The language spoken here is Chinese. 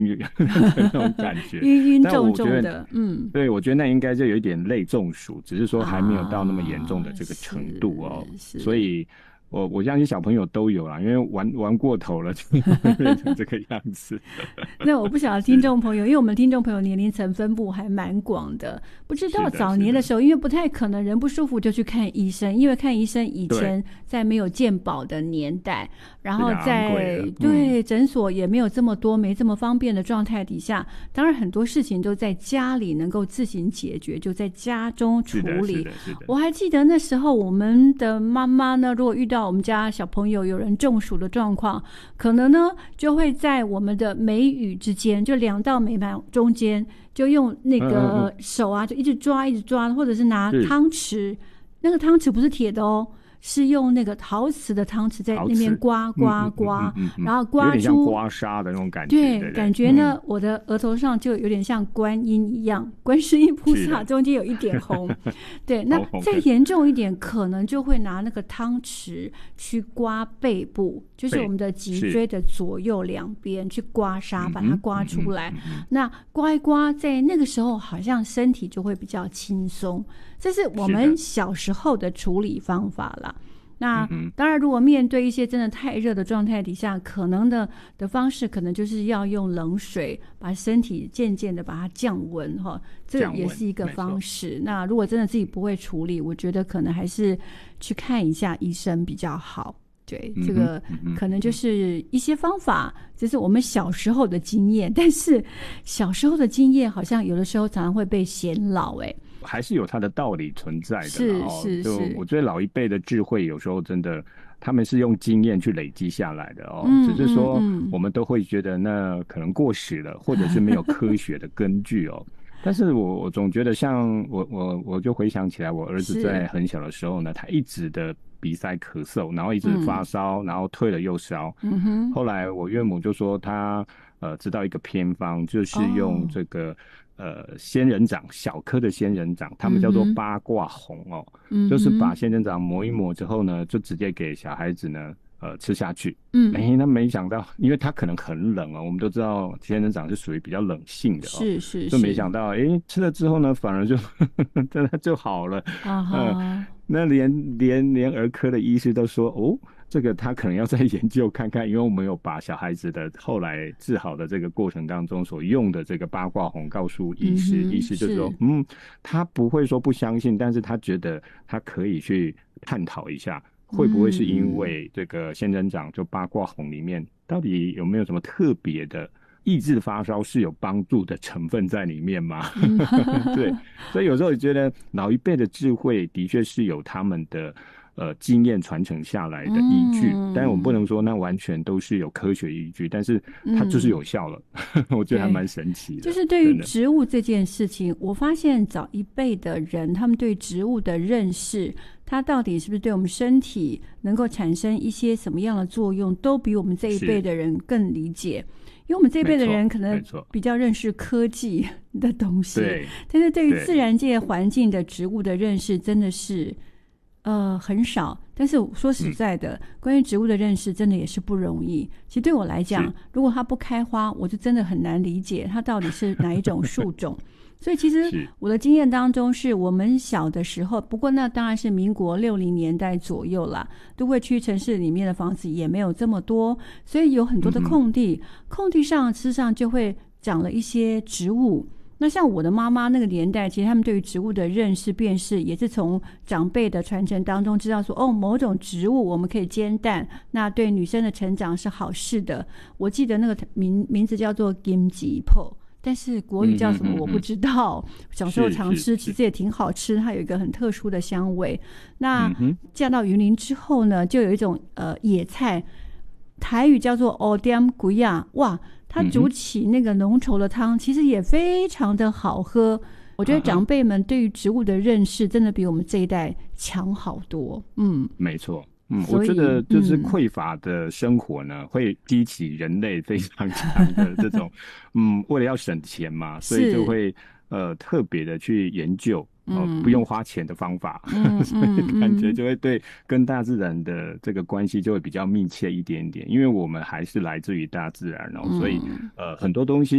那种感觉。 晕晕重但我觉得， 重的， 对，我觉得那应该就有一点类中暑，只是说还没有到那么严重的这个程度哦。所是。 以我相信小朋友都有啦，因为玩过头了，就会变成这个样子。 那我不晓得听众朋友，因为我们听众朋友年龄层分布还蛮广的，不知道是的，是的， 早年的时候，因为不太可能人不舒服就去看医生，因为看医生以对， 前在没有健保的年代，然后比较昂贵在的， 对诊所也没有这么多、没这么方便的状态底下，当然很多事情都在家里能够自行解决，就在家中处是的，是理。 的，是的， 我还记得那时候我们的妈妈呢，如果遇到我们家小朋友有人中暑的状况，可能呢就会在我们的眉宇之间，就两道眉毛中间，就用那个手啊，就一直抓一直抓，或者是拿是汤匙，那个汤匙不是铁的哦，是用那个陶瓷的汤匙在那边陶瓷， 刮刮刮，然后有点像刮出刮痧的那种感觉， 对， 对不对？ 感觉呢，我的额头上就有点像观音一样，观世音菩是的， 萨中间有一点红。对，那红红的再严重一点，可能就会拿那个汤匙去刮背部，就是我们的脊椎的左右两边去刮痧，把它刮出来。那刮一刮，在那个时候好像身体就会比较轻松。这是我们小时候的处理方法啦。那当然，如果面对一些真的太热的状态底下，可能的方式，可能就是要用冷水把身体渐渐的把它降温哈，这也是一个方式。那如果真的自己不会处理，我觉得可能还是去看一下医生比较好。对，这个可能就是一些方法，这是我们小时候的经验，但是小时候的经验好像有的时候常常会被显老还是有它的道理存在的。 是就我觉得老一辈的智慧有时候真的他们是用经验去累积下来的哦，只是说我们都会觉得那可能过时了，或者是没有科学的根据哦。但是我总觉得像我就回想起来，我儿子在很小的时候呢，他一直的鼻塞咳嗽，然后一直发烧，然后退了又烧。后来我岳母就说他知道一个偏方，就是用这个仙人掌，小颗的仙人掌，他们叫做八卦红哦，就是把仙人掌磨一磨之后呢，就直接给小孩子呢吃下去。那没想到，因为它可能很冷哦，我们都知道仙人掌是属于比较冷性的哦， 是， 就没想到，吃了之后呢，反而就真的就好了。那连儿科的医师都说，哦，这个他可能要再研究看看，因为我们有把小孩子的后来治好的这个过程当中所用的这个八卦红告诉医师，医师就说，他不会说不相信，但是他觉得他可以去探讨一下。会不会是因为这个仙人掌就八卦红里面到底有没有什么特别的抑制发烧是有帮助的成分在里面吗？对，所以有时候我觉得老一辈的智慧的确是有他们的经验传承下来的依据，但是我们不能说那完全都是有科学依据，但是它就是有效了。我觉得还蛮神奇的。 就是对于植物这件事情，我发现早一辈的人他们对植物的认识，它到底是不是对我们身体能够产生一些什么样的作用，都比我们这一辈的人更理解。因为我们这一辈的人可能比较认识科技的东西，但是对于自然界环境的植物的认识真的是很少。但是说实在的，关于植物的认识真的也是不容易。其实对我来讲，如果它不开花，我就真的很难理解它到底是哪一种树种。所以其实我的经验当中，是我们小的时候，不过那当然是民国60年代左右啦，都会区城市里面的房子也没有这么多，所以有很多的空地，空地上事实上就会长了一些植物。那像我的妈妈那个年代，其实他们对于植物的认识辨识也是从长辈的传承当中知道说，某种植物我们可以煎蛋，那对女生的成长是好事的。我记得那个名字叫做金吉破，但是国语叫什么我不知道。小时候常吃，其实也挺好吃，它有一个很特殊的香味。那嫁到云林之后呢，就有一种野菜，台语叫做蚵点鬼呀，哇，它煮起那个浓稠的汤，其实也非常的好喝。我觉得长辈们对于植物的认识真的比我们这一代强好多。 没错。我觉得就是匮乏的生活呢，会激起人类非常强的这种，为了要省钱嘛，所以就会特别的去研究不用花钱的方法，所以感觉就会对跟大自然的这个关系就会比较密切一点点，因为我们还是来自于大自然，所以很多东西